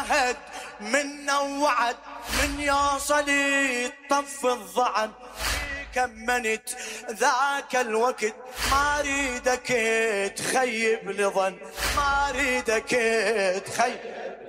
عهد منا ووعد، من يوصل يطف الظعن كمنت ذاك الوقت. ما اريدك تخيب لظن، ما اريدك تخيب